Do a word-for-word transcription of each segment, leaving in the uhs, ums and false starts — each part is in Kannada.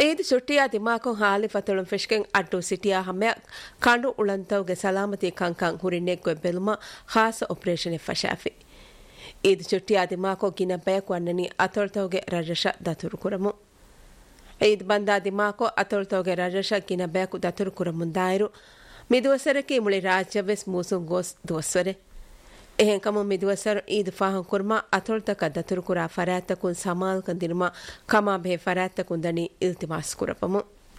ಐದು ಸುಟ್ಟಿಯ ದಿಮಾಕು ಹಾಲಿ ಫತಳುಂ ಫಿಶ್ಕೆಂಗ್ ಅಡ್ಡು ಸಿಟಿಯ ಹಮ್ಮೆ ಕಂಡು ಉಳಂತವ್ಗೆ ಸಲಾಮತಿ ಕಂಕಂ ಹುರಿನೆಗ್ವೆ ಬೆಲುಮ ಖಾಸ ಆಪರೇಷನ್ ಫಶಾಫಿ ಐದು ಸುಟ್ಟಿಯ ದಿಮಾಕು ಗಿನ ಬೇಕು ಅನ್ನನಿ ಅತೊಳ್ತವ್ಗೆ ರಜಶ ದತುರು ಕುರಮು ಐದು ಬಂದ ದಿಮಾಕು ಅತೊಳ್ತವ್ಗೆ ರಜಶ ಗಿನ ಬೇಕು ದತುರು ಕುರಮುಂದಾಯರು ಮಿದುವಸರಕ್ಕೆ ಮುಳಿ ರಾಜ್ಯವೆಸ್ ಮೂಸುಂ ಗೋಸ್ ದೋಸ್ವರೆ එහෙන් කම මිදුවසර ඊද ෆාහන් කුර්මා අතොල්තක දතුරු කුරා ෆරාත්තකුන් සමාල් කන්දිනුම කමා බේ ෆරාත්තකුන් දනි ඉල්තිමාස් කුරපමු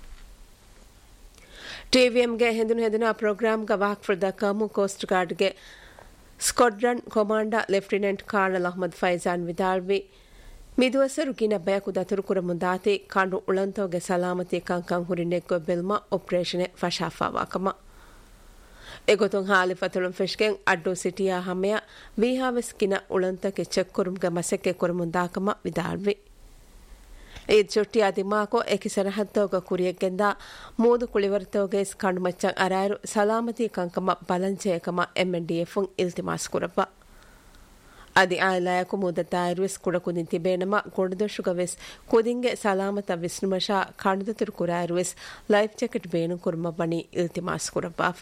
ಟಿವಿಎಂ ಗೆ ಹೆಂದುನು ಹೆಂದುನ ಪ್ರೋಗ್ರಾಮ್ ಗ walk fur the Camus coast guard ಗೆ squadron commander lieutenant carnal Ahmed Faizan ವಿದಾಳ್ವಿ ಮಿದುವಸರು ಗಿನ ಬೇಕು ದತುರು ಕುರ ಮುಂದಾತಿ ಕಾಂಡು ಉಳಂತೋಗೆ ಸಲಾಮತಿ ಕಂಕಂ ಹುರಿನೆಗ್ಗೊ ಬೆಲ್ಮ ಆಪರೇಷನ್ ಫಶಾಫಾವಾಕಮ ಎಗೊತೊಂ ಹಾಲಿ ಫತಳುಂ ಫಿಶ್ಕೆಂಗ್ ಅಡ್ಡು ಸಿಟಿಯ ಹಮೆಯ ವಿಹಾವೆಸ್ ಕಿನ ಉಳಂತಕ್ಕೆ ಚೆಕ್ಕುರುಮ್ಗ ಮಸಕ್ಕೆ ಕುರುಮುಂದಾಕಮ ವಿದಾಳ್ವಿ ಈದ್ ಚುಟ್ಟಿಯ ದಿಮಾಕೋ ಏಕಿ ಸರಹದ್ದೋಗ ಕುರಿಯಗೆಂದ ಮೂದು ಕುಳಿವರ್ತೋಗೆ ಕಂಡು ಮಚ್ಚಂ ಅರಾಯರು ಸಲಾಮತಿ ಕಂಕಮ ಬಲಂಚೇಕಮ ಎಂಎನ್ಡಿಎಫ್ಉಂ ಇಲ್ತಿಮಾಸ್ ಕುರಪ್ಪ ಅದಿ ಆಯಲಾಯಕು ಮುದತಾಯರುವೆಸ್ ಕುಡಕುದಿನ್ ತಿಬೇನಮ ಗೊಂಡದೊಶುಗವೆಸ್ ಕುದಿಂಗೆ ಸಲಾಮತ ವಿಸ್ನುಮಶಾ ಕಂಡುದತುರು ಕುರಾಯರುವೆಸ್ ಲೈಫ್ ಜಾಕೆಟ್ ಬೇನು ಕುರ್ಮ ಬಣಿ ಇಲ್ತಿಮಾಸ್ ಕುರಪ್ಪಾಫ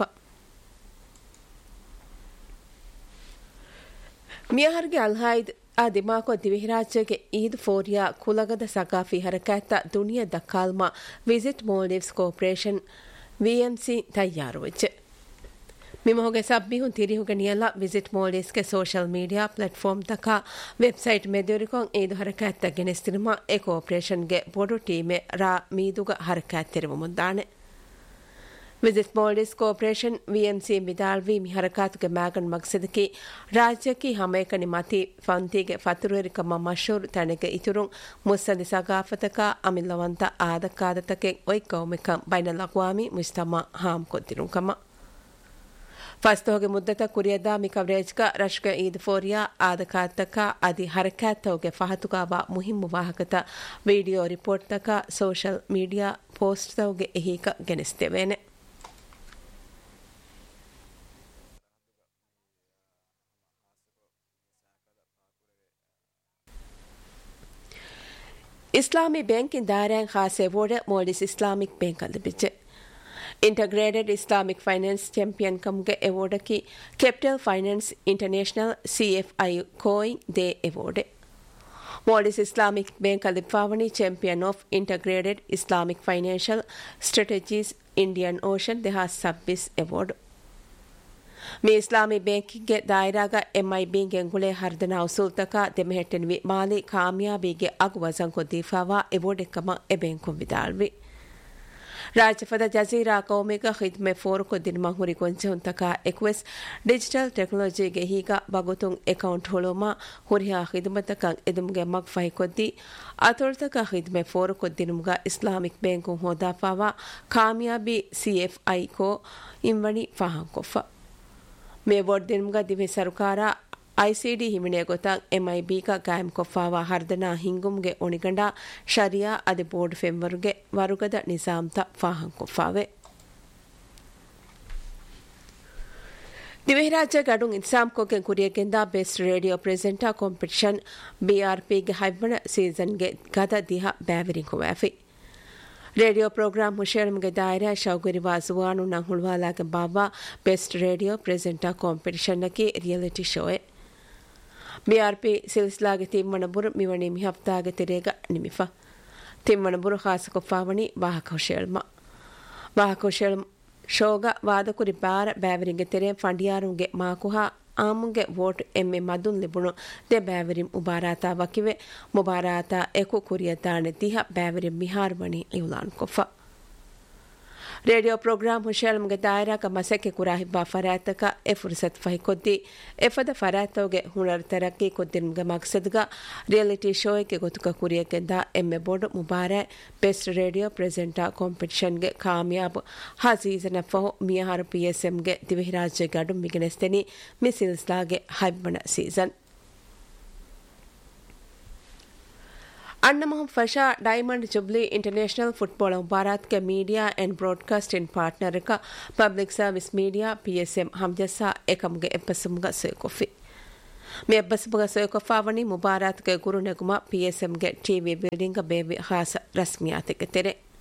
ಮಿಯಾಹರ್ಗೆ ಅಲ್ಹಾಯ್ದ್ ಆ ದಿಮಾಕೋ ದಿವಿಹರಾಜ್ಯಗೆ ಈದ್ ಫೋರಿಯಾ ಕುಲಗದ ಸಗಾಫಿ ಹರಕಾತ ದುನಿಯಾ ದಕ್ಕಾಲ್ಮ visit Maldives cooperation ವಿಎಂಸಿ ತಯ್ಯಾರುವೆಚ್ಚೆ ಮಿಮೋಗೆ ಸಬ್ಬಿಹುನ್ ತಿರಿಹುಗೆ ನಿಯಲ್ಲ visit ಮಾಲ್ಡೀವ್ಸ್ಗೆ social media platform ತಕ ವೆಬ್ಸೈಟ್ ಮೆದ್ಯೂರಿಕೊಂ ಈದು ಹರಕಾತ ಗೆನೆಸ್ತಿರುಮ ಎ ಕೋಆಪರೇಷನ್ಗೆ ಬೋಡು ಟೀಮೆ ರಾ ಮೀದುಗ ಹರಕಾತ್ ತೆರವು ಮುಂದಾನೆ ವಿಸಿಟ್ ಮಾಲ್ಡೀವ್ಸ್ ಕೋಆಪರೇಷನ್ ವಿಎಂಸಿ ಮಿದಾಳ್ವಿ ಮಿ ಹರಕಾತುಗೆ ಮ್ಯಾಗನ್ ಮಕ್ಸದಕಿ ರಾಜ್ಯಕ್ಕೆ ಹಮೇಕನಿ ಮತಿ ಫಂತಿಗೆ ಫತುರುರಿಕಮ ಮಶೂರ್ ತಣೆಗೆ ಇತುರುಂ ಮುಸ್ಸದಿ ಸಗಾಫತಕ ಅಮಿಲ್ಲವಂತ ಆದಕ್ಕಾದತಕೆ ಒಯ್ ಕೌಮಿಕಂ ಬೈನಲ್ ಅಕ್ವಾಮಿ ಮುಜ್ತಮಾ ಹಾಮ್ ಕೊದ್ದಿರುಂಕಮ ಫಸ್ತೋಗೆ ಮುದ್ದತ ಕುರಿಯದ ಮಿ ಕವರೇಜ್ಗ ರಶ್ಕ ಈದ್ ಫೋರಿಯಾ ಆದಕಾತಕ ಅದಿ ಹರಕಾತೋಗೆ ಫಹತುಗಾವ ಮುಹಿಮ್ಮು ವಾಹಕತ ವಿಡಿಯೋ ರಿಪೋರ್ಟ್ ತಕ ಸೋಷಲ್ ಮೀಡಿಯಾ ಪೋಸ್ಟ್ ತೋಗೆ ಎಹೀಕ ಗೆನಿಸ್ತೇವೇನೆ ಇಸ್ಲಾಮಿ ಬ್ಯಾಂಕಿನ ದಾರ್ಯಾಂಗ್ ಖಾಸೆ ವೋಡ ಮೋಡಿಸ್ ಇಸ್ಲಾಮಿಕ್ ಬ್ಯಾಂಕ್ ಅಂದ ಬಿಚ್ಚೆ integrated Islamic finance champion ಕಮ್ಗೆ ಎವೋರ್ಡಕಿ capital finance international CFI ಕೋಯಿಂಗ್ they ಎವೋರ್ಡೆ ಮೋಡಿಸ್ Islamic bank ಅಲಿಫಾವಣಿ champion of integrated Islamic financial strategies Indian ocean ದೆಹಾಸ್ ಸಬ್ಬಿಸ್ award ಮಿ ಇಸ್ಲಾಮಿ ಬ್ಯಾಂಕಿಗೆ ದಾಯರಾಗ ಎಂಐಬಿಗೆ ಗುಳೆ ಹರ್ದನ ಉಸುಲ್ತಕ ದೆಮೆಹೆಟ್ಟೆನ್ವಿ ಮಾಲಿ ಕಾಮಿಯಾಬಿಗೆ ಅಗುವಜಂ ಕೊದ್ದೀಫಾವಾ ಎವೋಡೆಕ್ಕಮ A bank ವಿದಾಳ್ವಿ ರಾಜಫದ Jazeera ಕೌಮಿಗ ಖಿದ್ಮೆ four ಕೊದ್ದಿನ Muhuri ಗೊಂಜುಂತಕ ಎಕ್ವೆಸ್ digital ಟೆಕ್ನಾಲಜಿಗೆ ಹೀಗ ಬಗುತುಂ account ಹೊಳೋಮ ಹುರಿಯಾ ಖಿದ್ಮತಕ ಎದುಮ್ಗೆ ಮಗ್ಫೈ ಕೊದ್ದಿ ಅತೊಳ್ತಕ ಖಿದ್ಮೆ four ಕೊದ್ದಿನುಮ್ಗ Islamic bank ಹೋದಾಫಾವಾ ಕಾಮಿಯಾಬಿ CFI ಕೋ ಇಂವಣಿ ಫಾಹಂ ಕೊಫ ಮೇ ಬೋರ್ಡ್ ದಿನಮ್ಗ ದಿವೆ ಸರ್ಕಾರ ಐಸಿಡಿ ಹಿಮಿಣೆ ಗೊತ್ತಾಂ ಎಂಐಬಿ ಕ ಕಾಯಂ ಕೊಫಾವಾ ಹರ್ದನಾ ಹಿಂಗುಮ್ಗೆ ಒಣಿಗಂಡ ಶರಿಯಾ ಅದಿ board ಫೆಂವರುಗೆ ವರುಗದ ನಿಜಾಮ್ತ ಫಾಹಂ ಕೊಫಾವೆ ದಿವೆಹರಾಜ್ಯ ಗಡುಂ ಇನ್ಸಾಮ್ ಕೋಗೆ ಕುರಿಯಗೆಂದ best radio presenter competition ಬಿಆರ್ಪಿಗೆ ಹೈಬಣ ಸೀಸನ್ಗೆ ಗದ ದಿಹ ಬ್ಯಾವರಿಂಗ್ ಹುವಾಫಿ ರೇಡಿಯೋ ಪ್ರೋಗ್ರಾಮ್ ಹುಷೇರಮ್ಗೆ ದಾಯರ ಶೌಗರಿವಾ ಜುವಾನು ನಂಹುಳ್ವಾಲಾಗೆ ಬಾಬಾ best radio presenter ಕಾಂಪಿಟಿಷನ್ನಕ್ಕೆ reality ಶೋಯೆ BRP ಸಿಲ್ಸಿಲಾಗೆ ತಿಮ್ಮಣಬುರು ಮಿವಣಿ ಮಿಹಪ್ತಾಗೆ ತಿರೇಗ ನಿಮಿಫ ತಿಮ್ಮಣಬುರು ಖಾಸಕೊಫಾವಣಿ ವಾಹಕ ಹುಷೇಳ್ಮ ವಾಹಕ ಹುಷೇಳ್ಮ ಶೋಗ ವಾದಕುರಿ ಬಾರ ಬ್ಯಾವರಿಂಗೆ ತೆರೆ ಫಂಡಿಯಾರುಂಗೆ ಮಾಕುಹಾ ಆಮುಂಗೆ ವೋಟ್ ಎಮ್ಮೆ ಮದುನ್ ಲಿಬುಣು ದೆ ಬ್ಯಾವರಿಂ ಉಬಾರಾತ ವಕಿವೆ ಮುಬಾರಾತ ಎಕು ಕುರಿಯತಾನೆ ದಿಹ ಬ್ಯಾವರಿಂ ಮಿಹಾರ್ವಣಿ ಇವ್ಲಾನ್ ಕೊಫ ರೇಡಿಯೋ ಪ್ರೋಗ್ರಾಮ್ ಹುಷೇಳಮ್ಗೆ ದಾಯರಾಕ ಮಸಕ್ಕೆ ಕುರಾಹಿಬ್ಬಾ ಫರಾತಕ ಎ ಫುರ್ಸತ್ ಫಹಿ ಕೊದ್ದಿ ಎಫದ ಫರಾತೋಗೆ ಹುಣರ್ ತರಕ್ಕಿ ಕೊದ್ದಿನ್ಗೆ ಮಕ್ಸದ್ಗ ರಿಯಾಲಿಟಿ ಶೋಯ್ಗೆ ಗೊತ್ತುಕ ಕುರಿಯಗೆಂದ ಎಮ್ಮೆ ಬೋರ್ಡ್ ಮುಬಾರೆ ಬೆಸ್ಟ್ ರೇಡಿಯೋ ಪ್ರೆಸೆಂಟರ್ ಕಾಂಪಿಟಿಷನ್ಗೆ ಕಾಮಯಾಬ್ ಹಾ season ಫಹು ಮಿಯಾಹಾರು ಪಿಎಸ್ಎಂಗೆ ದಿವಿಹರಾಜ್ಯ ಗಡು ಮಿಗನೆಸ್ತೆನಿ ಮಿಸಿಲ್ಸ್ಲಾಗೆ ಹೈಬ್ಬಣ season अन्नमहम फशा diamond jubilee international football मुबारत के मीडिया एंड ब्रॉडकास्टिंग पार्टनर का पब्लिक सर्विस मीडिया पीएसएम हमजसा एकमगे एपसमगा सेकोफी मे एपसमगा सेकोफावनी मुबारत के गुरु नेगुमा पीएसएम के टीवी बिल्डिंग का बेबी खास रस्मियात के तेरे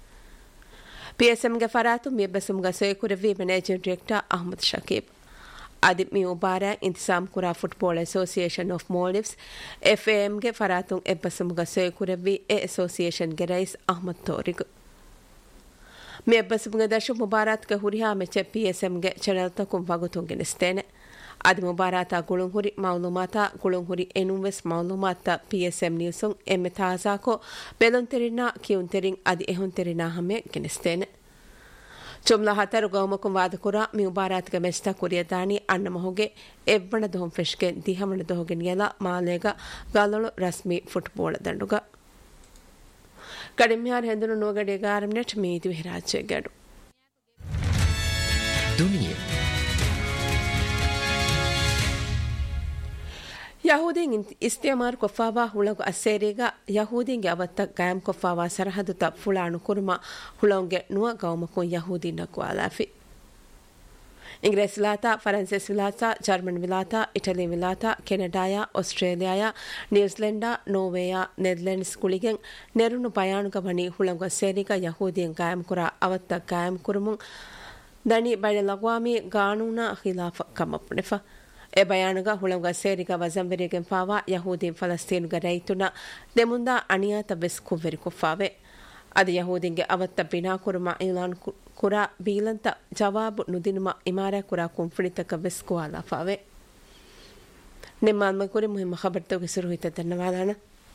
P S ಎಂಗೆ ಫರಾತು ಮಿಯಬ್ಬಸುಮ್ಗ ಸೋಯಕುರವಿ managing director Ahmed Shakeeb ಅದಿ ಮಿ ಉಬಾರ ಇಂತಿಸಾಮ್ ಕುರಾ football association of Maldives F A ಎಂಗೆ ಫರಾತು ಎಬ್ಬಸುಮ್ಗ ಸೋಯಕುರವಿ A ಅಸೋಸಿಯೇಷನ್ಗೆ rice Ahmed ತೋರಿಗು ಮಿಯಬ್ಬಸುಮ್ಗ ದಶು ಮುಬಾರಾತ್ಗೆ ಹುರಿಹಾ ಮೆಚ್ಚೆ P S ಎಂಗೆ ಚಡಲ್ತಕುಂ ವಗುತುಂಗೆನಿಸ್ತೇನೆ ಅದಿ ಮುಬಾರಾತ ಗುಳುಂಹುರಿ ಮೌಲುಮಾತ ಗುಳುಂಹುರಿ ಎನುವೆಸ್ ಮೌಲುಮಾತ ಪಿ ಎಸ್ ಎಂ ನ್ಯೂಸುಂ ಎಮ್ಮೆ ತಾಜಾಕೋ ಬೆಲೊಂತೆರಿನಾ ಕಿಯುಂತೆರಿಂ ಅದಿ ಎಹುಂತೆರಿನಾ ಹಮೆ ಗೆನಿಸ್ತೇನೆ ಚುಮ್ಲಾ ಹತರು ಗೌಮಕುಂ ವಾದಕುರ ಮಿ ಮುಬಾರಾತ್ಗೆ ಮೆಸ್ತಾ ಕುರಿಯದಾನಿ ಅನ್ನ ಮಹುಗೆ ಎವ್ವಣ ದೋಹಂ ಫೆಶ್ಗೆ ದಿಹಮಣ ದೋಹಗೆ ನಿಯಲ ಮಾಲೇಗ ಗಲ್ಲಳು ರಸ್ಮಿ ಫುಟ್ಬಾಲ್ ದಂಡುಗ ಕಡಿಮ್ಯಾರ್ ಹೆಂದನು ನೋಗಡೆ ಗಾರಂ ನೆಟ್ ಮೀದು ಹಿರಾಜೆ ಗಡು ದುನಿಯಾ ಯಹೂದೀನ್ ಇಸ್ತಿಮಾರ್ ಕೊಫಾವಾ ಹುಳಗು ಅಸ್ಸೇರಿಗ ಯಹೂದೀನ್ಗೆ ಅವತ್ತ ಗಾಯಂ ಕೊಫಾವಾ ಸರಹದುತ ಫುಳಾಣು ಕುರುಮ ಹುಳಂಗೆ ನುವ ಗೌಮಕು ಯಹೂದೀನಕು ಅಲಾಫಿ ಇಂಗ್ರೆಸ್ ವಿಲಾತ ಫರಾನ್ಸಿಸ್ ವಿಲಾತ ಜರ್ಮನ್ ವಿಲಾತ ಇಟಲಿ ವಿಲಾತ ಕೆನಡಾಯ ಆಸ್ಟ್ರೇಲಿಯಾಯ ನ್ಯೂಜಿಲೆಂಡ ನೋವೆಯ ನೆದರ್ಲೆಂಡ್ಸ್ ಕುಳಿಗೆಂ ನೆರುನು ಬಯಾನುಗ ಬಣಿ ಹುಳಂಗು ಅಸ್ಸೇರಿಗ ಯಹೂದೀನ್ ಗಾಯಂ ಕುರ ಅವತ್ತ ಗಾಯಂ ಕುರುಮುಂ ದಣಿ ಬೈಡ ಲಗ್ವಾಮಿ ಗಾನೂನ ಖಿಲಾಫ ಕಮಪ್ಪುನೆಫ ಎ ಬಯಾನುಗ ಹುಳಂಗ ಸೇರಿಗ ವಜಂವೆರಿಗೆಂ ಪಾವಾ ಯಹೂದೀನ್ ಫಲಸ್ತೀನುಗ ರೈತುನ ದೆಮುಂದಾ ಅಣಿಯಾತ ಬೆಸ್ ಕುವ್ವೆರಿ ಕುಫಾವೆ ಅದು ಯಹೂದೀನ್ಗೆ ಅವತ್ತ ಬಿನಾ ಕುರುಮ ಇಲಾನ್ ಕುರಾ ಬೀಲಂತ ಜವಾಬು ನುದಿನುಮ ಇಮಾರ ಕುರಾ ಕುಂಫಿಣಿತಕ ಬೆಸ್ ಕುವಾಲಾಫಾವೆ ನಿಮ್ಮ ಅಲ್ಮಕುರಿ ಮುಹಿಮ ಖಬರ್ತೋಗೆ ಸುರುಹಿತ ಧನ್ಯವಾದಾನ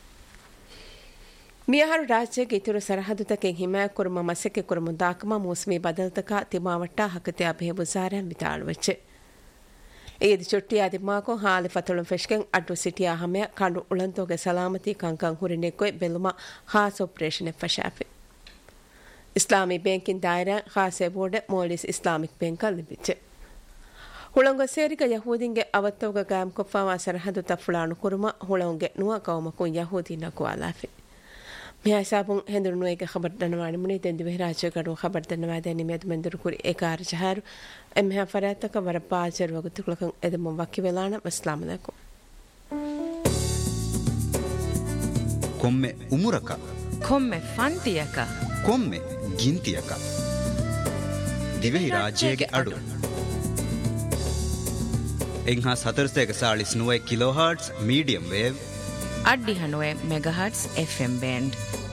ಮಿಯಹಾರು ರಾಜ್ಯಕ್ಕೆ ಇತರು ಸರಹದುತಕೆ ಹಿಮಾಯ ಕುರುಮ ಮಸಕ್ಕೆ ಕುರುಮ ದಾಕಮ ಮೋಸ್ಮಿ ಬದಲ್ತಕ ತಿಮಾವಟ್ಟ ಹಕತೆ ಅಭೆ ಬುಜಾರಂ ವಿತಾಳುವೆಚ್ಚೆ ಈದ್ ಚುಟ್ಟಿ ಆದಿಮಾಕೋ ಹಾಲಿ ಫತಳು ಫೆಶ್ಕೆಂ ಅಡ್ಡು ಸಿಟಿಯಾ ಹಮೆ ಕಂಡು ಉಳಂತೋಗೆ ಸಲಾಮತಿ ಕಂಕಂ ಹುರಿನೆಕ್ಕೊಯ್ ಬೆಲುಮ ಖಾಸ್ ಆಪರೇಷನ್ ಫಶಾಫೆ ಇಸ್ಲಾಮಿ ಬ್ಯಾಂಕಿನ್ ದಾಯರ ಖಾಸೆ ಬೋರ್ಡ್ ಮೋಲಿಸ್ ಇಸ್ಲಾಮಿಕ್ ಬ್ಯಾಂಕ್ ಲಿಬಿಚೆ ಹುಳಂಗ ಸೇರಿಗ ಯಹೂದಿಂಗೆ ಅವತ್ತೋಗ ಗಾಯಂ ಕೊಫಾವಾ ಸರಹದು ತಫುಳಾಣು ಕುರುಮ ಹುಳಂಗೆ ನುವ ಕೌಮಕು ಯಹೂದಿನಕು ಅಲಾಫೆ ಮಿಯಾಸಾಬುಂ ಹೆಂದುರುನುವೆಗೆ ಖಬರ್ ದನವಾಣಿ ಮುನಿ ತೆಂದು ವಿರಾಜ ಗಡು ಖಬರ್ ದನವಾದೆ ನಿಮೆದು ಮೆಂದುರು ಕುರಿ ಏಕಾರ ಜಹಾರು ಎಮ್ಮೆಹ ಫರಾತಕ ವರ ಪಾಜರ್ ವಗುತುಕುಲಕಂ ಎದಮ ವಕ್ಕಿ Velana Aslam ಅಲೈಕುಂ ಕೊಮ್ಮೆ ಉಮುರಕ ಕೊಮ್ಮೆ ಫಂತಿಯಕ ಕೊಮ್ಮೆ ಗಿಂತಿಯಕ ದಿವೆಹಿ ರಾಜ್ಯಗೆ ಅಡು ಎಂಹಾ ಸತರ್ಸೆಗ ಸಾಳಿಸ್ ನುವೆ kilo hertz medium wave ಅಡ್ಡಿ ಹನುವೆ ಮೆಗಾಹರ್ಟ್ಸ್ ಎಫ್ ಎಂ ಬ್ಯಾಂಡ್